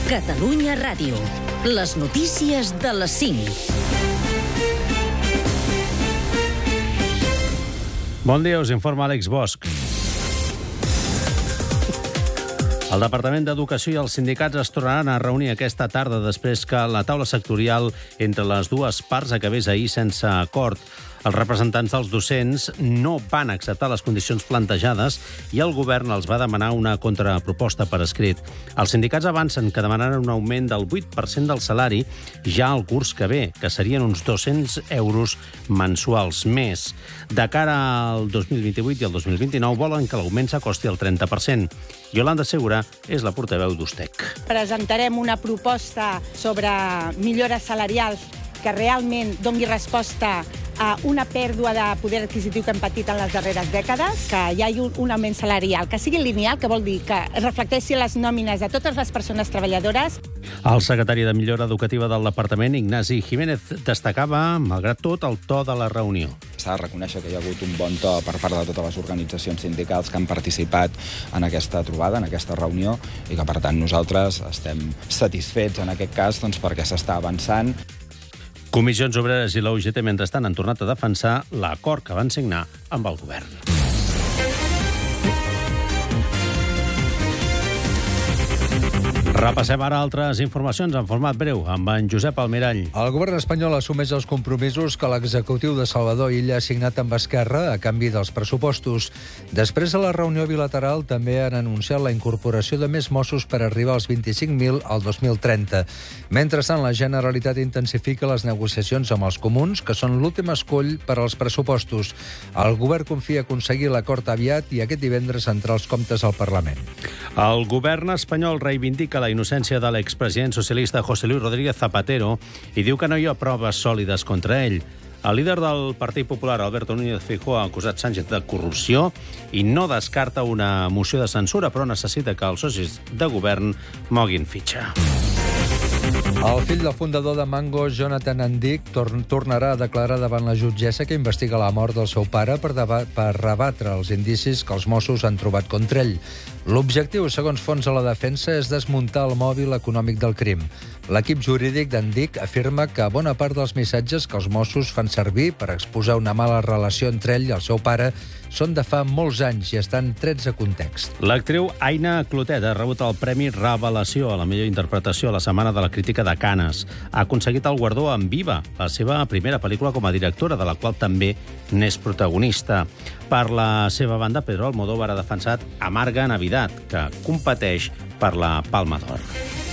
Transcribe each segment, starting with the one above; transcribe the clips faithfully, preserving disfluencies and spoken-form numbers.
Catalunya Ràdio. Les notícies de les cinc. Bon dia, us informa Àlex Bosch. El Departament d'Educació i els sindicats es tornaran a reunir aquesta tarda després que la taula sectorial entre les dues parts acabés ahir sense acord. Els representants dels docents no van acceptar les condicions plantejades i el govern els va demanar una contraproposta per escrit. Els sindicats avancen que demanaran un augment del vuit per cent del salari ja al curs que ve, que serien uns dos-cents euros mensuals més. De cara al dos mil vint-i-vuit i al dos mil vint-i-nou volen que l'augment s'acosti al trenta per cent. Yolanda Segura és la portaveu d'Ustec. Presentarem una proposta sobre millores salarials que realment doni resposta a una pèrdua de poder adquisitiu que hem patit en les darreres dècades, que hi hagi un, un augment salarial, que sigui lineal, que vol dir que reflecteixi les nòmines de totes les persones treballadores. El secretari de Millora Educativa del Departament, Ignasi Jiménez, destacava, malgrat tot, el to de la reunió. S'ha de reconèixer que hi ha hagut un bon to per part de totes les organitzacions sindicals que han participat en aquesta trobada, en aquesta reunió, i que, per tant, nosaltres estem satisfets en aquest cas doncs, perquè s'està avançant. Comissions Obreres i la U G T, mentrestant, han tornat a defensar l'acord que van signar amb el govern. Repassem ara altres informacions en format breu amb en Josep Almirall. El govern espanyol assumeix els compromisos que l'executiu de Salvador Illa ha signat amb Esquerra a canvi dels pressupostos. Després de la reunió bilateral també han anunciat la incorporació de més Mossos per arribar als vint-i-cinc mil al dos mil trenta. Mentrestant, la Generalitat intensifica les negociacions amb els comuns, que són l'últim escull per als pressupostos. El govern confia aconseguir l'acord aviat i aquest divendres entrar els comptes al Parlament. El govern espanyol reivindica la innocència de l'expresident socialista José Luis Rodríguez Zapatero i diu que no hi ha proves sòlides contra ell. El líder del Partit Popular, Alberto Núñez Feijóo, ha acusat Sánchez de corrupció i no descarta una moció de censura, però necessita que els socis de govern moguin fitxa. El fill del fundador de Mango, Jonathan Andic, tor- tornarà a declarar davant la jutgessa que investiga la mort del seu pare per, deba- per rebatre els indicis que els Mossos han trobat contra ell. L'objectiu, segons fons de la defensa, és desmuntar el mòbil econòmic del crim. L'equip jurídic d'Andic afirma que bona part dels missatges que els Mossos fan servir per exposar una mala relació entre ell i el seu pare són de fa molts anys i estan trets a context. L'actriu Aina Clotet ha rebut el Premi Revelació a la millor interpretació a la Setmana de la Crítica de Canes. Ha aconseguit el guardó amb Viva, la seva primera pel·lícula com a directora, de la qual també n'és protagonista. Per la seva banda, Pedro Almodóvar ha defensat Amarga Navidad, que competeix per la Palma d'Or.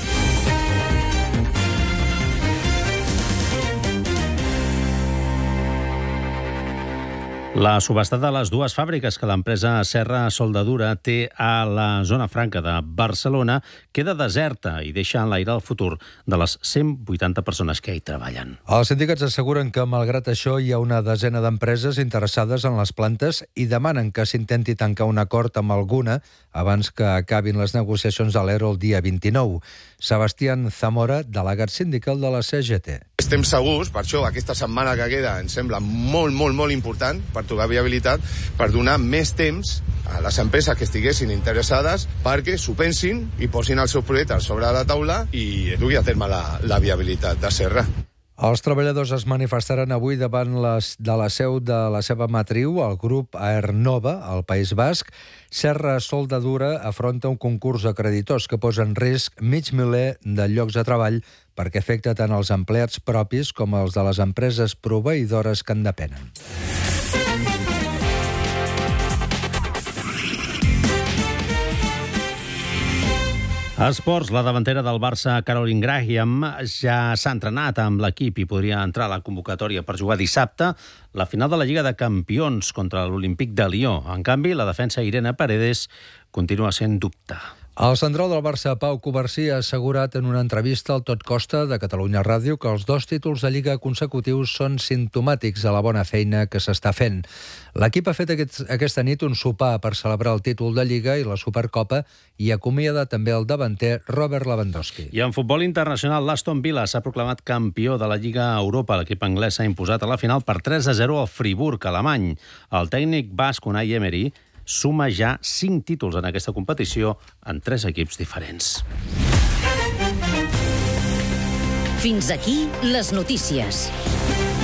La subhasta de les dues fàbriques que l'empresa Serra Soldadura té a la zona franca de Barcelona queda deserta i deixa en l'aire el futur de les cent vuitanta persones que hi treballen. Els sindicats asseguren que, malgrat això, hi ha una desena d'empreses interessades en les plantes i demanen que s'intenti tancar un acord amb alguna abans que acabin les negociacions de l'E R O el dia vint-i-nou. Sebastián Zamora, delegat sindical de la C G T. Estem segurs, per això aquesta setmana que queda ens sembla molt, molt, molt important per trobar viabilitat, per donar més temps a les empreses que estiguessin interessades perquè s'ho pensin i posin els seus projectes sobre la taula i dugui a terme la, la viabilitat de Serra. Els treballadors es manifestaran avui davant les, de la seu de la seva matriu, el grup Aernova, al País Basc. Serra Soldadura afronta un concurs de creditors que posa en risc mig miler de llocs de treball perquè afecta tant els empleats propis com els de les empreses proveïdores que en depenen. A esports, la davantera del Barça, Caroline Graham, ja s'ha entrenat amb l'equip i podria entrar a la convocatòria per jugar dissabte la final de la Lliga de Campions contra l'Olímpic de Lió. En canvi, la defensa Irene Paredes continua sent dubte. El central del Barça, Pau Covarsí, ha assegurat en una entrevista al Tot Costa de Catalunya Ràdio que els dos títols de Lliga consecutius són simptomàtics de la bona feina que s'està fent. L'equip ha fet aquest, aquesta nit un sopar per celebrar el títol de Lliga i la Supercopa i acomiada també el davanter Robert Lewandowski. I en futbol internacional, l'Aston Villa s'ha proclamat campió de la Lliga Europa. L'equip anglès s'ha imposat a la final per tres a zero al Friburg, alemany. El tècnic basc Unai Emery suma ja cinc títols en aquesta competició en tres equips diferents. Fins aquí les notícies.